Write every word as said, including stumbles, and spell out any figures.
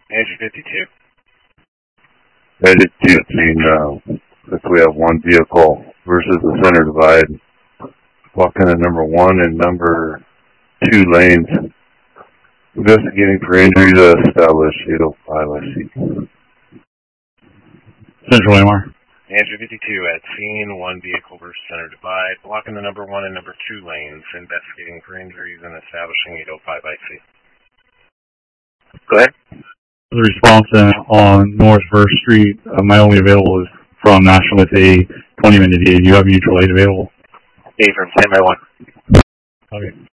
Andrew fifty-two. Headed to scene now. If we have one vehicle versus the center divide. Walking at number one and number two lanes. Investigating for injury to establish eight oh five I C. Central M R. Andrew fifty-two at scene, one vehicle versus center divide, blocking the number one and number two lanes, investigating for injuries and establishing eight oh five I C. Go ahead. The response uh, on North First Street, uh, my only available is from National with a twenty minute D. Do you have mutual aid available? A from ten by one. Okay.